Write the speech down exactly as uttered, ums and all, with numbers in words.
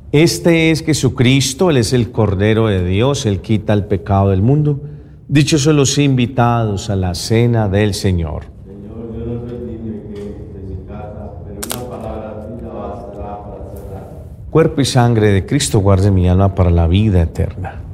Este es Jesucristo, Él es el Cordero de Dios, Él quita el pecado del mundo. Dichosos los invitados a la cena del Señor. Señor, yo no soy digno que entres en mi casa, pero una palabra tuya bastará para cerrar. Cuerpo y sangre de Cristo guarde mi alma para la vida eterna.